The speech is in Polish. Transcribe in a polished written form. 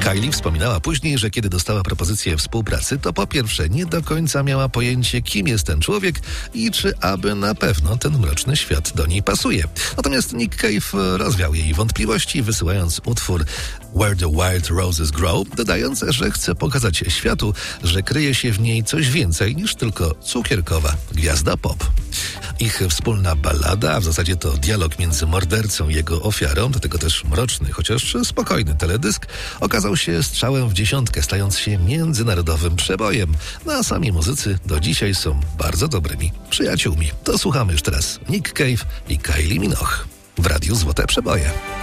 Kylie wspominała później, że kiedy dostała propozycję współpracy, to po pierwsze nie do końca miała pojęcie, kim jest ten człowiek i czy aby na pewno ten mroczny świat do niej pasuje. Natomiast Nick Cave rozwiał jej wątpliwości, wysyłając utwór Where the Wild Roses Grow, dodając, że chce pokazać światu, że kryje się w niej coś więcej niż tylko cukierkowa gwiazda pop. Ich wspólna ballada, a w zasadzie to dialog między mordercą i jego ofiarą, do tego też mroczny, chociaż spokojny teledysk, okazał się strzałem w dziesiątkę, stając się międzynarodowym przebojem. No a sami muzycy do dzisiaj są bardzo dobrymi przyjaciółmi. To słuchamy już teraz Nick Cave i Kylie Minogue w Radiu Złote Przeboje.